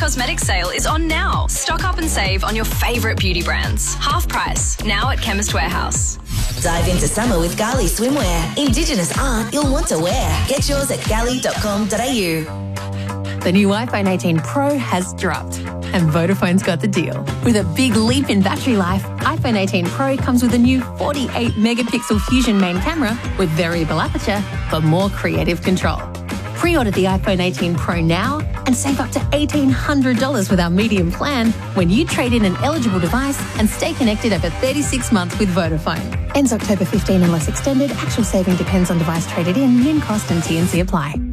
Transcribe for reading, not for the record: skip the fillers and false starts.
Cosmetic sale is on now. Stock up and save on your favourite beauty brands. Half price, now at Chemist Warehouse. Dive into summer with Gali Swimwear. Indigenous art you'll want to wear. Get yours at gali.com.au. The new iPhone 18 Pro has dropped, and Vodafone's got the deal. With a big leap in battery life, iPhone 18 Pro comes with a new 48-megapixel Fusion main camera with variable aperture for more creative control. Pre-order the iPhone 18 Pro now and save up to $1,800 with our medium plan when you trade in an eligible device and stay connected over 36 months with Vodafone. Ends October 15 unless extended. Actual saving depends on device traded in, min cost and T&C apply.